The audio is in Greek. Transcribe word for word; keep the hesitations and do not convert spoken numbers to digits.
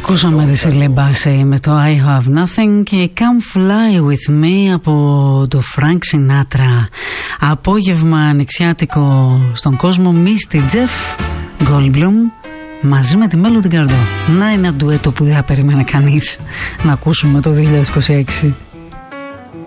Ακούσαμε τη Σελή Μπάση με το I Have Nothing και Come Fly With Me από το Frank Sinatra. Απόγευμα ανοιξιάτικο στον κόσμο. Misty Jeff Goldblum μαζί με τη Melody Gardot. Να είναι ένα ντουέτο που δεν θα περίμενε κανείς να ακούσουμε το δύο χιλιάδες είκοσι έξι.